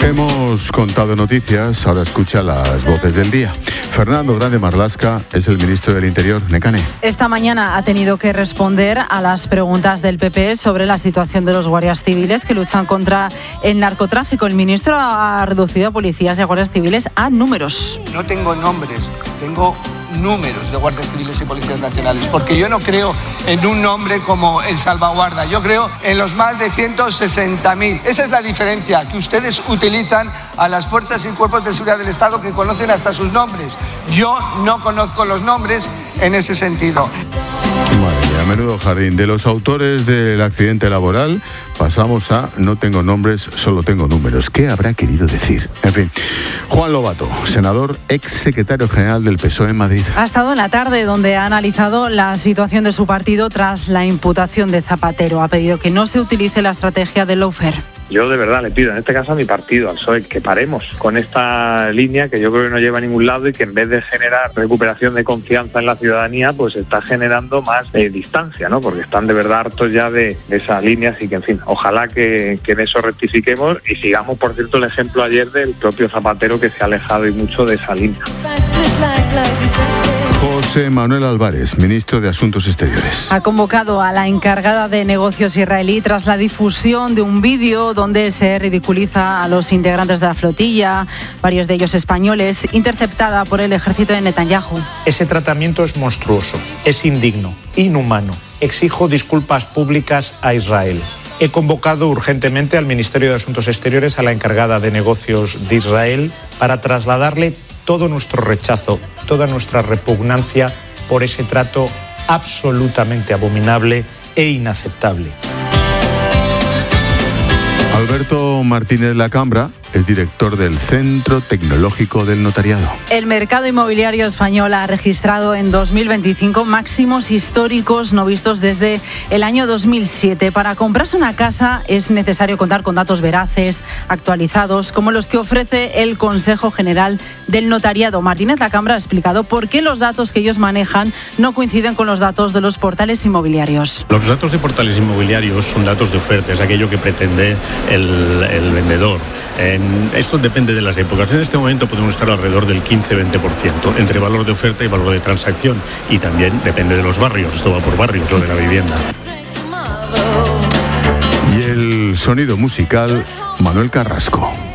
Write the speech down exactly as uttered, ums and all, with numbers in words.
Hemos contado noticias, ahora escucha las voces del día. Fernando Grande Marlaska es el ministro del Interior. Nekane. Esta mañana ha tenido que responder a las preguntas del P P sobre la situación de los guardias civiles que luchan contra el narcotráfico. El ministro ha reducido a policías y a guardias civiles a números. No tengo nombres, tengo números de guardias civiles y policías nacionales, porque yo no creo en un nombre como el salvaguarda, yo creo en los más de ciento sesenta mil. Esa es la diferencia, que ustedes utilizan a las fuerzas y cuerpos de seguridad del Estado que conocen hasta sus nombres. Yo no conozco los nombres en ese sentido. Madre mía, menudo jardín. De los autores del accidente laboral pasamos a no tengo nombres, solo tengo números. ¿Qué habrá querido decir? En fin, Juan Lobato, senador, ex secretario general del P S O E en Madrid. Ha estado en la tarde donde ha analizado la situación de su partido tras la imputación de Zapatero. Ha pedido que no se utilice la estrategia del lawfare. Yo de verdad le pido, en este caso a mi partido, al P S O E, que paremos con esta línea que yo creo que no lleva a ningún lado y que en vez de generar recuperación de confianza en la ciudadanía, pues está generando más eh, distancia, ¿no? Porque están de verdad hartos ya de, de esa línea, así que en fin, ojalá que, que en eso rectifiquemos y sigamos, por cierto, el ejemplo ayer del propio Zapatero, que se ha alejado y mucho de esa línea. José Manuel Álvarez, ministro de Asuntos Exteriores. Ha convocado a la encargada de negocios israelí tras la difusión de un vídeo donde se ridiculiza a los integrantes de la flotilla, varios de ellos españoles, interceptada por el ejército de Netanyahu. Ese tratamiento es monstruoso, es indigno, inhumano. Exijo disculpas públicas a Israel. He convocado urgentemente al Ministerio de Asuntos Exteriores a la encargada de negocios de Israel para trasladarle todo nuestro rechazo, toda nuestra repugnancia por ese trato absolutamente abominable e inaceptable. Alberto Martínez Lacambra es director del Centro Tecnológico del Notariado. El mercado inmobiliario español ha registrado en dos mil veinticinco máximos históricos no vistos desde el año dos mil siete. Para comprarse una casa es necesario contar con datos veraces, actualizados, como los que ofrece el Consejo General del Notariado. Martínez Lacambra ha explicado por qué los datos que ellos manejan no coinciden con los datos de los portales inmobiliarios. Los datos de portales inmobiliarios son datos de oferta, es aquello que pretende el, el vendedor. En, esto depende de las épocas. En este momento podemos estar alrededor del quince a veinte por ciento entre valor de oferta y valor de transacción. Y también depende de los barrios. Esto va por barrios, lo de la vivienda. Y el sonido musical, Manuel Carrasco.